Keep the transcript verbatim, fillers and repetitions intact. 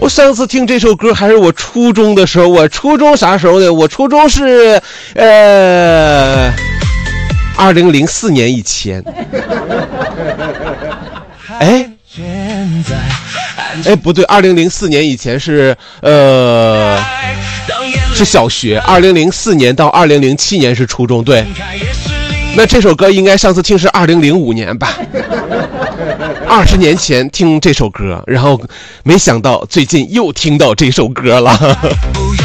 我上次听这首歌还是我初中的时候，我初中啥时候呢？我初中是呃二零零四年以前。哎哎不对，二零零四年以前是呃是小学，二零零四年到二零零七年是初中，对。那这首歌应该上次听是二零零五年吧，二十年前听这首歌，然后没想到最近又听到这首歌了。